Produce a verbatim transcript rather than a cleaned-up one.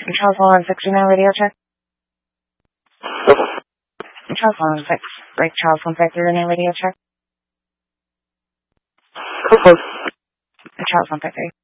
Charles one sixty-nine radio check. Charles one six. Break Charles one five three radio check. Charles one five three.